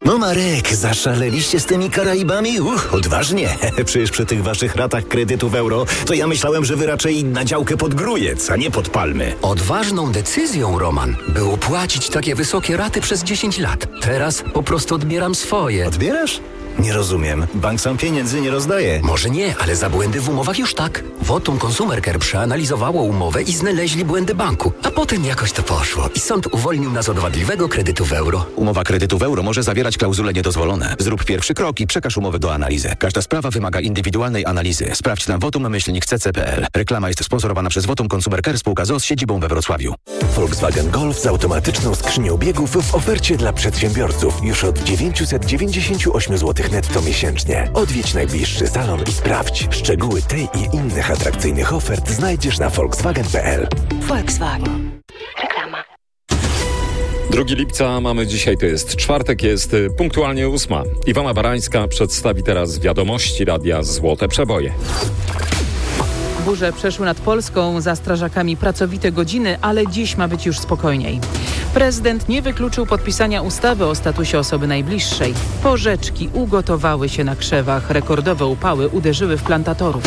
No Marek, zaszaleliście z tymi Karaibami? Odważnie. Przecież przy tych waszych ratach kredytu w euro, to ja myślałem, że wy raczej na działkę pod Grójec, a nie pod Palmy. Odważną decyzją, Roman, było płacić takie wysokie raty przez 10 lat. Teraz po prostu odbieram swoje. Odbierasz? Nie rozumiem. Bank sam pieniędzy nie rozdaje. Może nie, ale za błędy w umowach już tak. Votum Consumer Care przeanalizowało umowę i znaleźli błędy banku. A potem jakoś to poszło i sąd uwolnił nas od wadliwego kredytu w euro. Umowa kredytu w euro może zawierać klauzule niedozwolone. Zrób pierwszy krok i przekaż umowę do analizy. Każda sprawa wymaga indywidualnej analizy. Sprawdź na votum-cc.pl. Reklama jest sponsorowana przez Votum Consumer Care spółka z siedzibą we Wrocławiu. Volkswagen Golf z automatyczną skrzynią biegów w ofercie dla przedsiębiorców już od 998 zł netto miesięcznie. Odwiedź najbliższy salon i sprawdź. Szczegóły tej i innych atrakcyjnych ofert znajdziesz na volkswagen.pl. Volkswagen. Reklama. 2 lipca mamy dzisiaj, to jest czwartek, jest punktualnie 8. Iwona Barańska przedstawi teraz wiadomości Radia Złote Przeboje. Burze przeszły nad Polską, za strażakami pracowite godziny, ale dziś ma być już spokojniej. Prezydent nie wykluczył podpisania ustawy o statusie osoby najbliższej. Porzeczki ugotowały się na krzewach. Rekordowe upały uderzyły w plantatorów.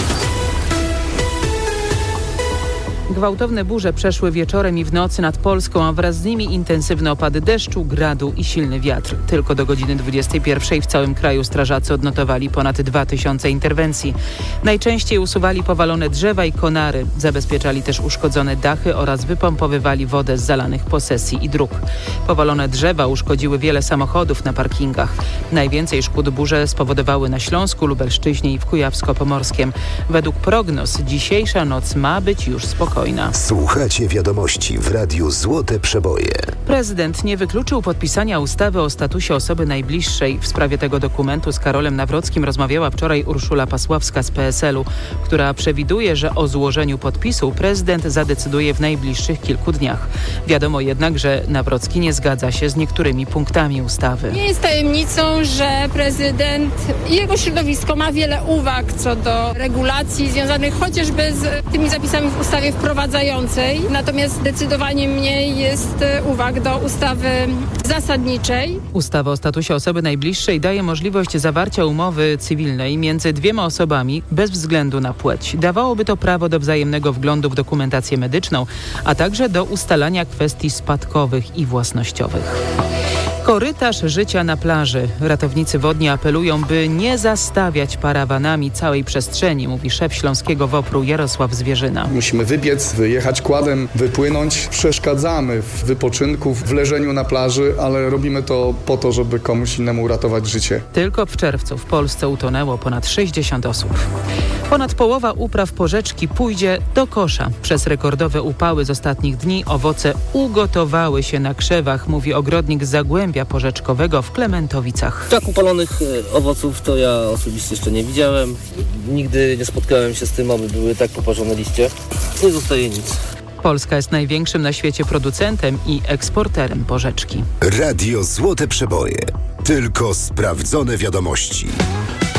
Gwałtowne burze przeszły wieczorem i w nocy nad Polską, a wraz z nimi intensywne opady deszczu, gradu i silny wiatr. Tylko do godziny 21 w całym kraju strażacy odnotowali ponad 2000 interwencji. Najczęściej usuwali powalone drzewa i konary. Zabezpieczali też uszkodzone dachy oraz wypompowywali wodę z zalanych posesji i dróg. Powalone drzewa uszkodziły wiele samochodów na parkingach. Najwięcej szkód burze spowodowały na Śląsku, Lubelszczyźnie i w Kujawsko-Pomorskiem. Według prognoz dzisiejsza noc ma być już spokojna. Słuchacie wiadomości w Radiu Złote Przeboje. Prezydent nie wykluczył podpisania ustawy o statusie osoby najbliższej. W sprawie tego dokumentu z Karolem Nawrockim rozmawiała wczoraj Urszula Pasławska z PSL-u, która przewiduje, że o złożeniu podpisu prezydent zadecyduje w najbliższych kilku dniach. Wiadomo jednak, że Nawrocki nie zgadza się z niektórymi punktami ustawy. Nie jest tajemnicą, że prezydent i jego środowisko ma wiele uwag co do regulacji związanych chociażby z tymi zapisami w ustawie wprowadzającej. Natomiast zdecydowanie mniej jest uwag do ustawy zasadniczej. Ustawa o statusie osoby najbliższej daje możliwość zawarcia umowy cywilnej między dwiema osobami bez względu na płeć. Dawałoby to prawo do wzajemnego wglądu w dokumentację medyczną, a także do ustalania kwestii spadkowych i własnościowych. Korytarz życia na plaży. Ratownicy wodni apelują, by nie zastawiać parawanami całej przestrzeni, mówi szef Śląskiego WOPR-u Jarosław Zwierzyna. Musimy wybiec, wyjechać kładem, wypłynąć. Przeszkadzamy w wypoczynku, w leżeniu na plaży, ale robimy to po to, żeby komuś innemu uratować życie. Tylko w czerwcu w Polsce utonęło ponad 60 osób. Ponad połowa upraw porzeczki pójdzie do kosza. Przez rekordowe upały z ostatnich dni owoce ugotowały się na krzewach, mówi ogrodnik z Zagłębia Porzeczkowego w Klementowicach. Tak upalonych owoców to ja osobiście jeszcze nie widziałem. Nigdy nie spotkałem się z tym, aby były tak poparzone liście. Nie zostaje nic. Polska jest największym na świecie producentem i eksporterem porzeczki. Radio Złote Przeboje. Tylko sprawdzone wiadomości.